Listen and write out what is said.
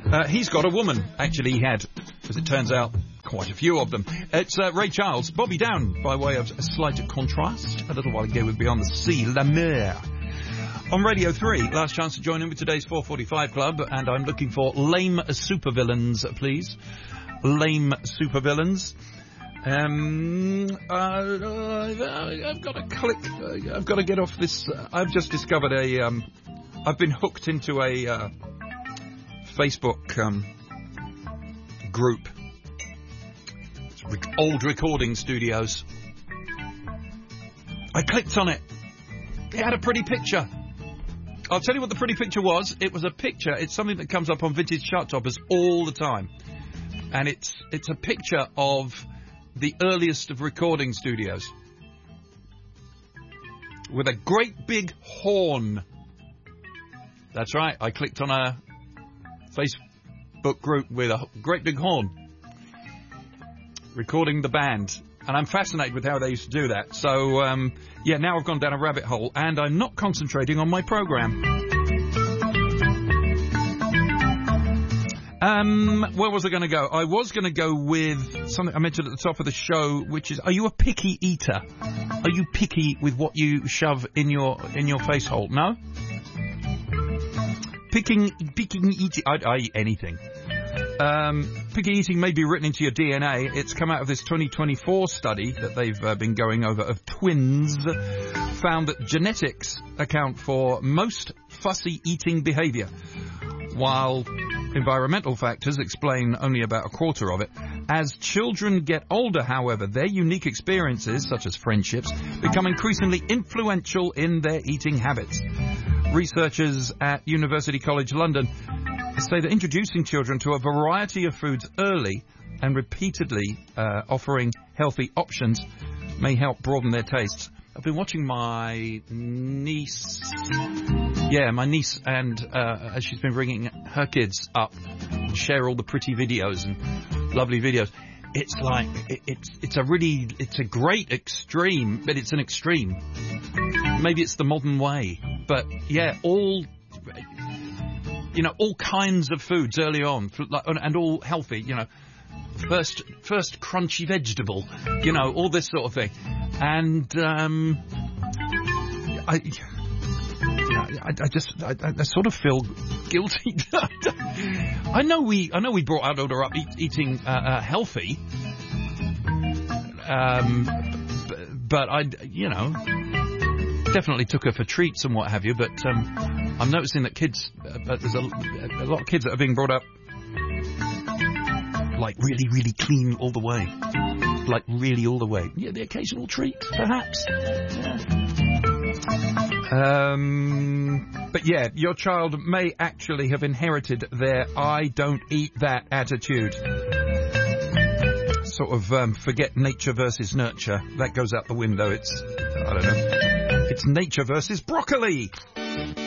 He's got a woman. Actually, he had, as it turns out, quite a few of them. It's Ray Charles, Bobby Down, by way of a slight contrast. A little while ago with Beyond the Sea, La Mer. On Radio 3, last chance to join in with today's 4:45 Club, and I'm looking for lame supervillains, please. Lame supervillains. I've got to click. I've got to get off this. I've just discovered I've been hooked into a Facebook group. It's old recording studios. I clicked on it. It had a pretty picture. I'll tell you what the pretty picture was. It was a picture. It's something that comes up on Vintage Chart Toppers all the time. And it's a picture of the earliest of recording studios. With a great big horn. That's right. I clicked on a Facebook group with a great big horn. Recording the band. And I'm fascinated with how they used to do that. So, yeah, now I've gone down a rabbit hole, and I'm not concentrating on my programme. Where was I going to go? I was going to go with something I mentioned at the top of the show, which is, are you a picky eater? Are you picky with what you shove in your face hole? No? Picking eating, I eat anything. Picky eating may be written into your DNA. It's come out of this 2024 study that they've been going over of twins, found that genetics account for most fussy eating behaviour, while environmental factors explain only about a quarter of it. As children get older, however, their unique experiences, such as friendships, become increasingly influential in their eating habits. Researchers at University College London say that introducing children to a variety of foods early and repeatedly offering healthy options may help broaden their tastes. I've been watching my niece. Yeah, my niece, and as she's been bringing her kids up, share all the pretty videos and lovely videos. It's like it's a great extreme, but it's an extreme. Maybe it's the modern way, but yeah, all kinds of foods early on, and all healthy. First crunchy vegetable, all this sort of thing, and I sort of feel guilty. I know we brought our daughter up eating healthy, but I definitely took her for treats and what have you. But I'm noticing that kids, there's a lot of kids that are being brought up like really, really clean all the way, like really all the way. Yeah, the occasional treat, perhaps. Yeah. But yeah, your child may actually have inherited their "I don't eat that" attitude. Sort of forget nature versus nurture. That goes out the window. It's nature versus broccoli.